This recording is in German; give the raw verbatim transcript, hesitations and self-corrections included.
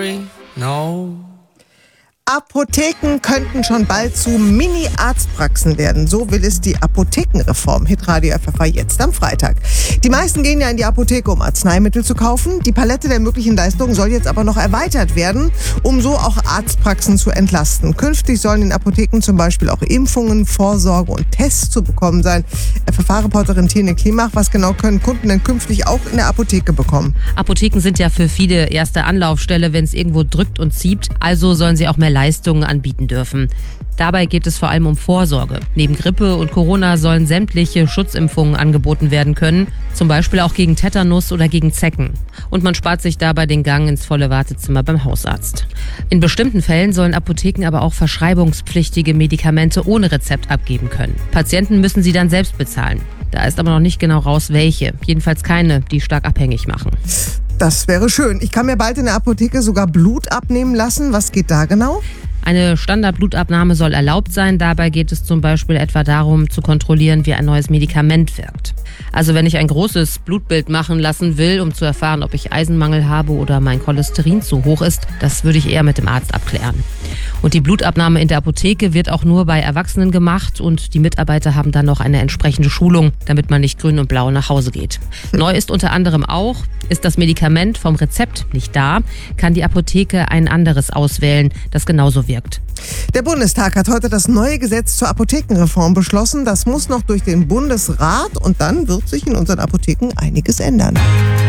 No. Apotheken könnten schon bald zu Mini-Arztpraxen werden. So will es die Apothekenreform. Hitradio F F H jetzt am Freitag. Die meisten gehen ja in die Apotheke, um Arzneimittel zu kaufen. Die Palette der möglichen Leistungen soll jetzt aber noch erweitert werden, um so auch Arztpraxen zu entlasten. Künftig sollen in Apotheken zum Beispiel auch Impfungen, Vorsorge und Tests zu bekommen sein. F F H-Reporterin Tine Klimach, was genau können Kunden denn künftig auch in der Apotheke bekommen? Apotheken sind ja für viele erste Anlaufstelle, wenn es irgendwo drückt und zieht. Also sollen sie auch mehr Leistungen anbieten dürfen. Dabei geht es vor allem um Vorsorge. Neben Grippe und Corona sollen sämtliche Schutzimpfungen angeboten werden können, zum Beispiel auch gegen Tetanus oder gegen Zecken. Und man spart sich dabei den Gang ins volle Wartezimmer beim Hausarzt. In bestimmten Fällen sollen Apotheken aber auch verschreibungspflichtige Medikamente ohne Rezept abgeben können. Patienten müssen sie dann selbst bezahlen. Da ist aber noch nicht genau raus, welche. Jedenfalls keine, die stark abhängig machen. Das wäre schön. Ich kann mir bald in der Apotheke sogar Blut abnehmen lassen. Was geht da genau? Eine Standardblutabnahme soll erlaubt sein. Dabei geht es zum Beispiel etwa darum, zu kontrollieren, wie ein neues Medikament wirkt. Also wenn ich ein großes Blutbild machen lassen will, um zu erfahren, ob ich Eisenmangel habe oder mein Cholesterin zu hoch ist, das würde ich eher mit dem Arzt abklären. Und die Blutabnahme in der Apotheke wird auch nur bei Erwachsenen gemacht und die Mitarbeiter haben dann noch eine entsprechende Schulung, damit man nicht grün und blau nach Hause geht. Neu ist unter anderem auch, ist das Medikament vom Rezept nicht da, kann die Apotheke ein anderes auswählen, das genauso wirkt. Der Bundestag hat heute das neue Gesetz zur Apothekenreform beschlossen. Das muss noch durch den Bundesrat und dann wird sich in unseren Apotheken einiges ändern.